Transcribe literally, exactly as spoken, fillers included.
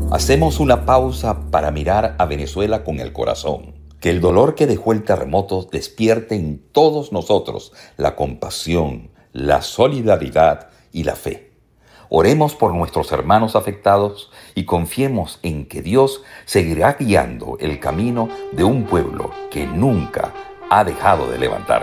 Hacemos una pausa para mirar a Venezuela con el corazón. Que el dolor que dejó el terremoto despierte en todos nosotros la compasión, la solidaridad y la fe. Oremos por nuestros hermanos afectados y confiemos en que Dios seguirá guiando el camino de un pueblo que nunca ha dejado de levantarse.